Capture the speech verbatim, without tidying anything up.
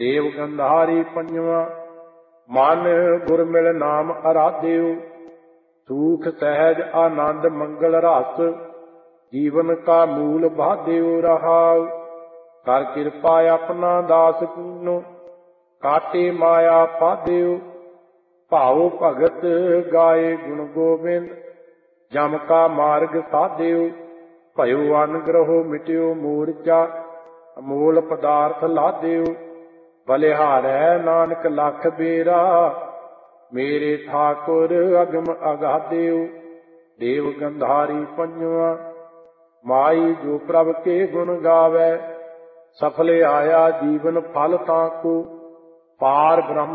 ਦੇਵ ਗੰਧਾਰੀ ਪੰਜਵਾ। ਮਨ ਗੁਰ ਮਿਲ ਨਾਮ ਅਰਾਧਿਓ, ਸੂਖ ਸਹਿਜ ਆਨੰਦ ਮੰਗਲ ਰਸ, ਜੀਵਨ ਕਾ ਮੂਲ ਬਾਧਿਓ ਰਹਾਉ। ਕਰ ਕਿਰਪਾ ਆਪਣਾ ਦਾਸ ਕੀਨੋ, ਕਾਟੇ ਮਾਇਆ ਪਾਧਿਓ। ਭਾਉ ਭਗਤ ਗਾਏ ਗੁਣ ਗੋਬਿੰਦ, ਜਮ ਕਾ ਮਾਰਗ ਸਾਧਿਓ। ਭਇਓ ਅਨਗ੍ਰਹੋ ਮਿਟਿਓ ਮੂਰਛਾ, ਅਮੋਲ ਪਦਾਰਥ ਲਾਧਿਓ। ਬਲਿਹਾਰੈ ਨਾਨਕ ਲਖ ਬੇਰਾ, ਮੇਰੇ ਠਾਕੁਰ ਅਗਮ ਅਗਾਧਿਓ। ਦੇਵ ਗੰਧਾਰੀ ਪੰਜਵਾ। ਮਾਈ ਜੋ ਪ੍ਰਭ ਕੇ ਗੁਣ ਗਾਵੈ, ਸਫਲ ਆਇਆ ਜੀਵਨ ਫਲ ਤਾਕੂ। ਪਾਰ ਬ੍ਰਹਮ